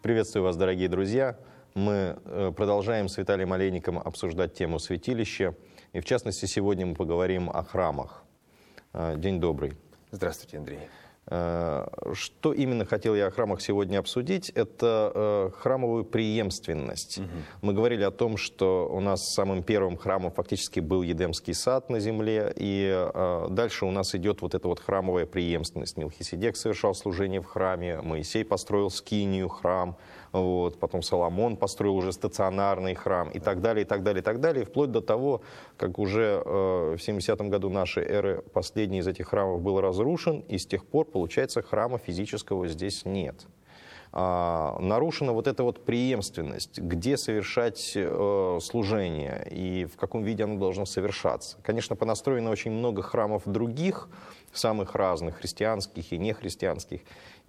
Приветствую вас, дорогие друзья. Мы продолжаем с Виталием Олейником обсуждать тему святилища. И в частности, сегодня мы поговорим о храмах. День добрый. Здравствуйте, Андрей. Что именно хотел я о храмах сегодня обсудить, это храмовую преемственность. Мы говорили о том, что у нас самым первым храмом фактически был Едемский сад на земле, и дальше у нас идет вот эта вот храмовая преемственность. Мелхиседек совершал служение в храме, Моисей построил скинию, храм, вот, потом Соломон построил уже стационарный храм и так далее, и так далее, и так далее, вплоть до того, как уже в 70-м году нашей эры последний из этих храмов был разрушен, и с тех пор, получается, храма физического здесь нет. Нарушена вот эта вот преемственность, где совершать служение и в каком виде оно должно совершаться. Конечно, понастроено очень много храмов других, самых разных, христианских и нехристианских.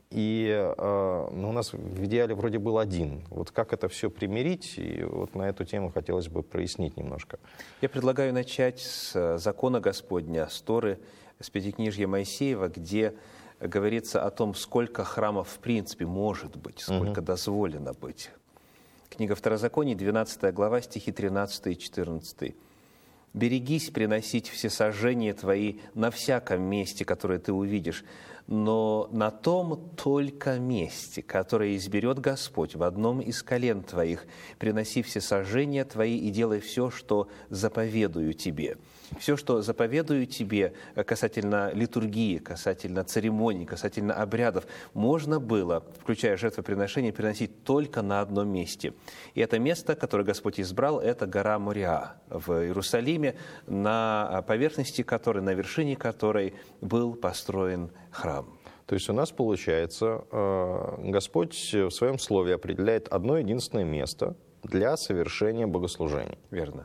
И у нас в идеале вроде был один. Вот как это все примирить, и вот на эту тему хотелось бы прояснить немножко. Я предлагаю начать с закона Господня, с Торы, с Пятикнижья Моисеева, где говорится о том, сколько храмов в принципе может быть, сколько дозволено быть. Книга Второзаконий, 12 глава, стихи 13 и 14. «Берегись приносить всесожжения твои на всяком месте, которое ты увидишь, но на том только месте, которое изберет Господь в одном из колен твоих, приноси всесожжения твои и делай все, что заповедую тебе». Все, что заповедую тебе касательно литургии, касательно церемоний, касательно обрядов, можно было, включая жертвоприношение, приносить только на одном месте. И это место, которое Господь избрал, это гора Мориа в Иерусалиме, на поверхности которой, на вершине которой был построен храм. То есть у нас, получается, Господь в своем слове определяет одно единственное место для совершения богослужений. Верно.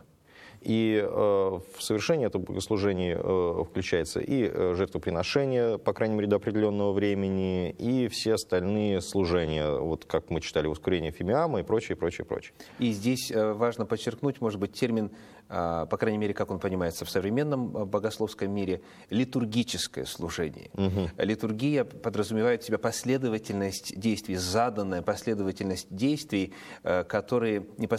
И в совершении этого богослужения включается и жертвоприношение, по крайней мере, до определенного времени, и все остальные служения, вот как мы читали, воскурение фимиама и прочее, прочее, прочее. И здесь важно подчеркнуть, может быть, термин, по крайней мере, как он понимается в современном богословском мире, литургическое служение. Литургия подразумевает в себя последовательность действий, заданная последовательность действий, которые непосредственно